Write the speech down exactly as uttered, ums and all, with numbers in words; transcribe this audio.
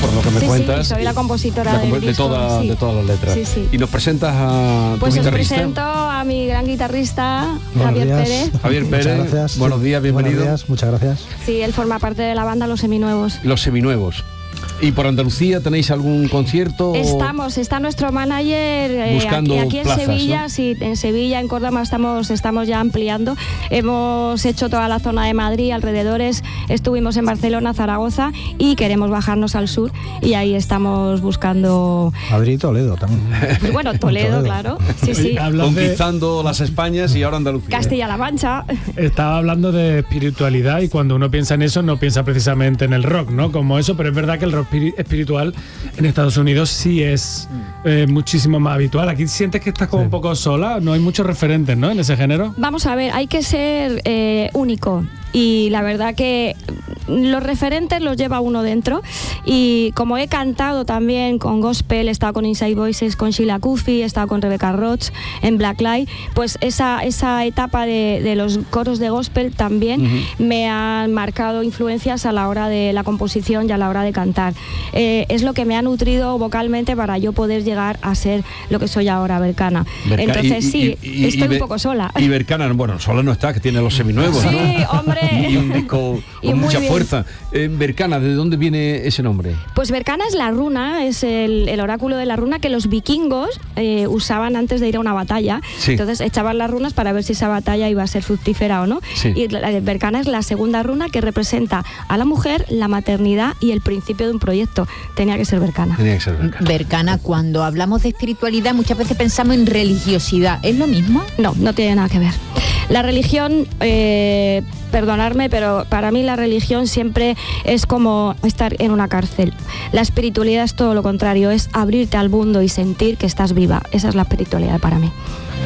por lo que me sí, cuentas. Sí, soy la compositora la del compo- de, disco, toda, sí. de todas las letras. Sí, sí. Y nos presentas a Pues tu os guitarrista. presento a mi gran guitarrista, Buenos Javier días. Pérez. Javier Muchas Pérez, gracias. buenos Sí. días, bienvenido. Buenos días, muchas gracias. Sí, él forma parte de la banda Los Seminuevos. Los seminuevos. ¿Y por Andalucía tenéis algún concierto? Estamos, está nuestro manager eh, Buscando aquí, aquí en plazas, Sevilla, ¿no? sí, en Sevilla, en Córdoba estamos, estamos ya ampliando. Hemos hecho toda la zona de Madrid, alrededores, estuvimos en Barcelona, Zaragoza y queremos bajarnos al sur y ahí estamos buscando. Madrid y Toledo también. Pues bueno, Toledo, Toledo. claro. Sí, sí. Hablas de- Conquistando las Españas y ahora Andalucía. Castilla-La Mancha. Estaba hablando de espiritualidad y cuando uno piensa en eso no piensa precisamente en el rock, ¿no? Como eso, pero es verdad que el rock espiri- espiritual en Estados Unidos sí es eh, muchísimo más habitual. Aquí sientes que estás como Sí. un poco sola, no hay muchos referentes, ¿no? En ese género. Vamos a ver, hay que ser eh, único y la verdad que los referentes los lleva uno dentro y como he cantado también con gospel, he estado con Inside Voices, con Sheila Kufi, he estado con Rebecca Roach en Blacklight, pues esa, esa etapa de, de los coros de gospel también uh-huh. me han marcado influencias a la hora de la composición y a la hora de cantar. Eh, es lo que me ha nutrido vocalmente para yo poder llegar a ser lo que soy ahora, Bercana. Berca- Entonces y- sí, y- y- estoy y Be- un poco sola. Y Bercana, bueno, sola no está, que tiene los seminuevos, Sí, ¿no? hombre. Y un disco Y con muy mucha bien. fuerza. Eh, Bercana, ¿de dónde viene ese nombre? Pues Bercana es la runa, es el, el oráculo de la runa que los vikingos eh, usaban antes de ir a una batalla. Sí. Entonces echaban las runas para ver si esa batalla iba a ser fructífera o no. Sí. Y la, Bercana es la segunda runa que representa a la mujer, la maternidad y el principio de un proyecto. Tenía que ser Bercana. Tenía que ser Bercana. Bercana, cuando hablamos de espiritualidad muchas veces pensamos en religiosidad. ¿Es lo mismo? No, no tiene nada que ver. La religión, eh, perdonadme, pero para mí la religión siempre es como estar en una cárcel. La espiritualidad es todo lo contrario, es abrirte al mundo y sentir que estás viva. Esa es la espiritualidad para mí.